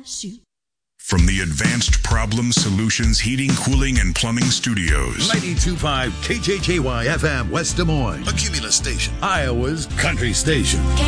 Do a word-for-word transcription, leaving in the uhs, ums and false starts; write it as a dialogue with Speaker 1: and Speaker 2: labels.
Speaker 1: shoot.
Speaker 2: From the Advanced Problem Solutions Heating, Cooling, and Plumbing Studios.
Speaker 3: ninety-two point five K J J Y F M, West Des Moines.
Speaker 4: A Cumulus station.
Speaker 3: Iowa's country station.